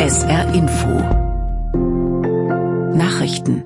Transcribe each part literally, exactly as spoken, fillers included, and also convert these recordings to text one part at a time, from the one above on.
S R Info Nachrichten.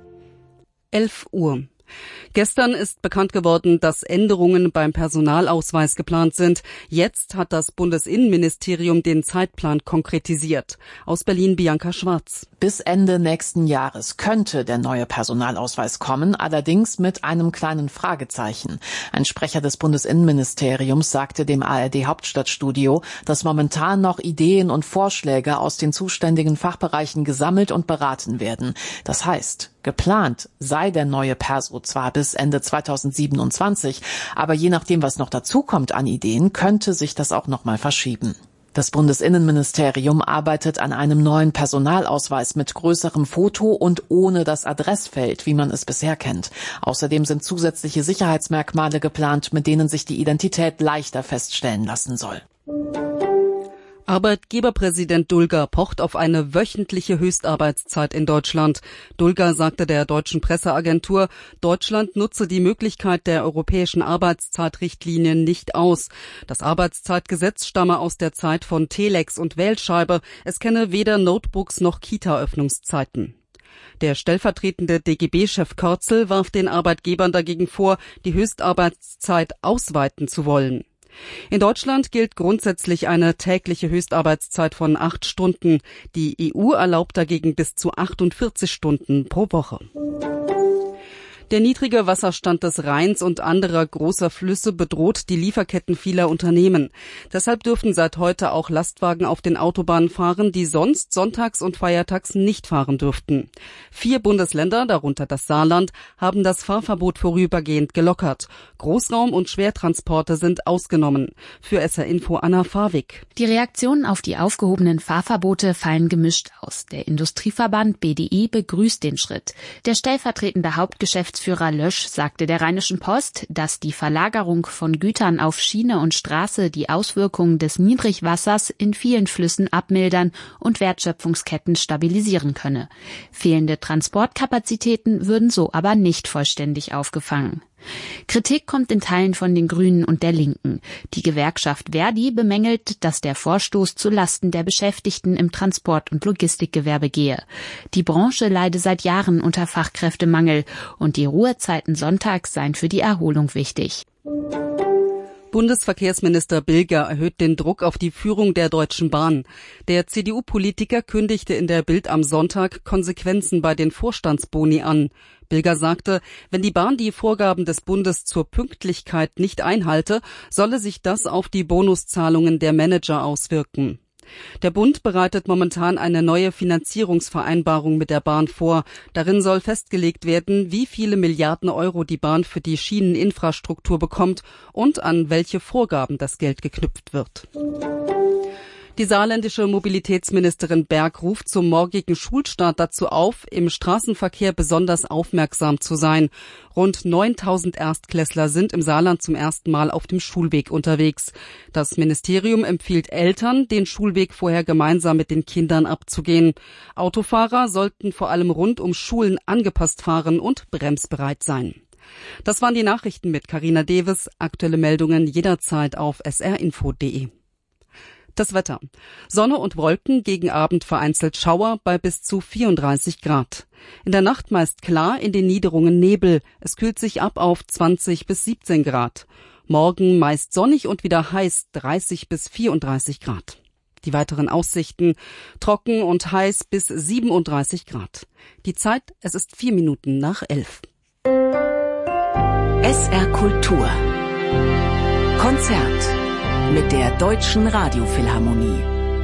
elf Uhr. Gestern ist bekannt geworden, dass Änderungen beim Personalausweis geplant sind. Jetzt hat das Bundesinnenministerium den Zeitplan konkretisiert. Aus Berlin Bianca Schwarz. Bis Ende nächsten Jahres könnte der neue Personalausweis kommen, allerdings mit einem kleinen Fragezeichen. Ein Sprecher des Bundesinnenministeriums sagte dem A R D-Hauptstadtstudio, dass momentan noch Ideen und Vorschläge aus den zuständigen Fachbereichen gesammelt und beraten werden. Das heißt, geplant sei der neue Perso zwar bis Ende zweitausendsiebenundzwanzig, aber je nachdem, was noch dazukommt an Ideen, könnte sich das auch noch mal verschieben. Das Bundesinnenministerium arbeitet an einem neuen Personalausweis mit größerem Foto und ohne das Adressfeld, wie man es bisher kennt. Außerdem sind zusätzliche Sicherheitsmerkmale geplant, mit denen sich die Identität leichter feststellen lassen soll. Arbeitgeberpräsident Dulger pocht auf eine wöchentliche Höchstarbeitszeit in Deutschland. Dulger sagte der deutschen Presseagentur, Deutschland nutze die Möglichkeit der europäischen Arbeitszeitrichtlinien nicht aus. Das Arbeitszeitgesetz stamme aus der Zeit von Telex und Wählscheibe. Es kenne weder Notebooks noch Kita-Öffnungszeiten. Der stellvertretende D G B-Chef Körzel warf den Arbeitgebern dagegen vor, die Höchstarbeitszeit ausweiten zu wollen. In Deutschland gilt grundsätzlich eine tägliche Höchstarbeitszeit von acht Stunden. Die E U erlaubt dagegen bis zu achtundvierzig Stunden pro Woche. Der niedrige Wasserstand des Rheins und anderer großer Flüsse bedroht die Lieferketten vieler Unternehmen. Deshalb dürfen seit heute auch Lastwagen auf den Autobahnen fahren, die sonst sonntags und feiertags nicht fahren dürften. Vier Bundesländer, darunter das Saarland, haben das Fahrverbot vorübergehend gelockert. Großraum- und Schwertransporte sind ausgenommen. Für S R Info Anna Farwig. Die Reaktionen auf die aufgehobenen Fahrverbote fallen gemischt aus. Der Industrieverband B D I begrüßt den Schritt. Der stellvertretende Hauptgeschäftsführer Führer Lösch sagte der Rheinischen Post, dass die Verlagerung von Gütern auf Schiene und Straße die Auswirkungen des Niedrigwassers in vielen Flüssen abmildern und Wertschöpfungsketten stabilisieren könne. Fehlende Transportkapazitäten würden so aber nicht vollständig aufgefangen. Kritik kommt in Teilen von den Grünen und der Linken. Die Gewerkschaft Verdi bemängelt, dass der Vorstoß zu Lasten der Beschäftigten im Transport- und Logistikgewerbe gehe. Die Branche leide seit Jahren unter Fachkräftemangel und die Ruhezeiten sonntags seien für die Erholung wichtig. Bundesverkehrsminister Bilger erhöht den Druck auf die Führung der Deutschen Bahn. Der C D U-Politiker kündigte in der Bild am Sonntag Konsequenzen bei den Vorstandsboni an. Bilger sagte, wenn die Bahn die Vorgaben des Bundes zur Pünktlichkeit nicht einhalte, solle sich das auf die Bonuszahlungen der Manager auswirken. Der Bund bereitet momentan eine neue Finanzierungsvereinbarung mit der Bahn vor. Darin soll festgelegt werden, wie viele Milliarden Euro die Bahn für die Schieneninfrastruktur bekommt und an welche Vorgaben das Geld geknüpft wird. Die saarländische Mobilitätsministerin Berg ruft zum morgigen Schulstart dazu auf, im Straßenverkehr besonders aufmerksam zu sein. Rund neuntausend Erstklässler sind im Saarland zum ersten Mal auf dem Schulweg unterwegs. Das Ministerium empfiehlt Eltern, den Schulweg vorher gemeinsam mit den Kindern abzugehen. Autofahrer sollten vor allem rund um Schulen angepasst fahren und bremsbereit sein. Das waren die Nachrichten mit Carina Deves. Aktuelle Meldungen jederzeit auf s r info punkt d e. Das Wetter. Sonne und Wolken, gegen Abend vereinzelt Schauer bei bis zu vierunddreißig Grad. In der Nacht meist klar, in den Niederungen Nebel. Es kühlt sich ab auf zwanzig bis siebzehn Grad. Morgen meist sonnig und wieder heiß, dreißig bis vierunddreißig Grad. Die weiteren Aussichten: trocken und heiß bis siebenunddreißig Grad. Die Zeit, es ist vier Minuten nach elf. S R Kultur Konzert mit der Deutschen Radiophilharmonie.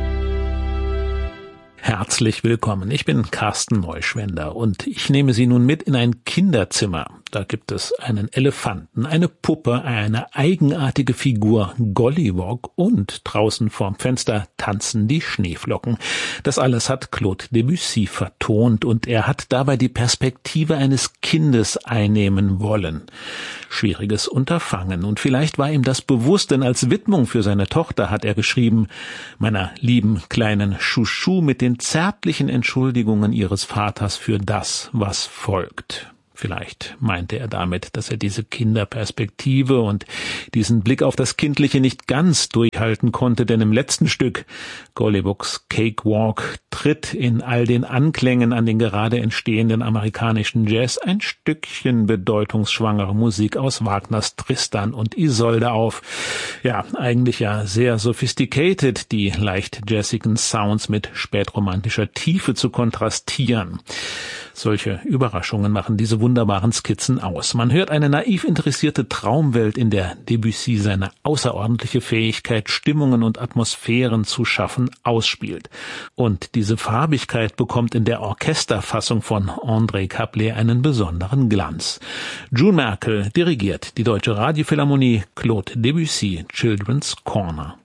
Herzlich willkommen, ich bin Carsten Neuschwender und ich nehme Sie nun mit in ein Kinderzimmer. Da gibt es einen Elefanten, eine Puppe, eine eigenartige Figur, Gollywog, und draußen vorm Fenster tanzen die Schneeflocken. Das alles hat Claude Debussy vertont und er hat dabei die Perspektive eines Kindes einnehmen wollen. Schwieriges Unterfangen und vielleicht war ihm das bewusst, denn als Widmung für seine Tochter hat er geschrieben: Meiner lieben kleinen Chouchou, mit den zärtlichen Entschuldigungen ihres Vaters für das, was folgt. Vielleicht meinte er damit, dass er diese Kinderperspektive und diesen Blick auf das Kindliche nicht ganz durchhalten konnte, denn im letzten Stück, Gollywoogs Cakewalk, tritt in all den Anklängen an den gerade entstehenden amerikanischen Jazz ein Stückchen bedeutungsschwangere Musik aus Wagners Tristan und Isolde auf. Ja, eigentlich ja sehr sophisticated, die leicht jazzigen Sounds mit spätromantischer Tiefe zu kontrastieren. Solche Überraschungen machen diese wunderbaren Skizzen aus. Man hört eine naiv interessierte Traumwelt, in der Debussy seine außerordentliche Fähigkeit, Stimmungen und Atmosphären zu schaffen, ausspielt. Und diese Farbigkeit bekommt in der Orchesterfassung von André Caplet einen besonderen Glanz. June Merkel dirigiert die Deutsche Radiophilharmonie, Claude Debussy, Children's Corner.